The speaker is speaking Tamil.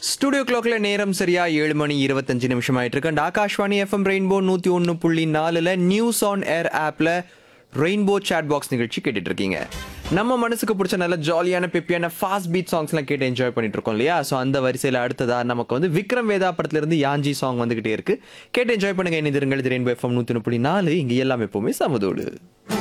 ஸ்டுடியோ கிளாக்ல நேரம் சரியா 7:25 ஆயிட்டு இருக்கு. Akashvani FM rainbow 101.4ல news on air ஆப்ல ரெயின்போ சாட் பாக்ஸ் நிகழ்ச்சி கேட்டுட்டு இருக்கீங்க. நம்ம மனசுக்கு பிடிச்ச நல்ல ஜாலியான பெப்பியான ஃபாஸ்ட் பீட் சாங்ஸ்லாம் கேட்டு என்ஜாய் பண்ணிட்டு இருக்கோம் இல்லையா? ஸோ அந்த வரிசையில் அடுத்ததா நமக்கு வந்து விக்ரம் வேதா படத்துல இருந்து யாஞ்சி சாங் வந்துகிட்டே இருக்கு. கேட்டு என்ஜாய் பண்ணுங்க. இணைந்திருங்கள். இது ரெயின்போ எஃப்எம் 101.4. இங்க எல்லாம் எப்பவுமே சமதோடு.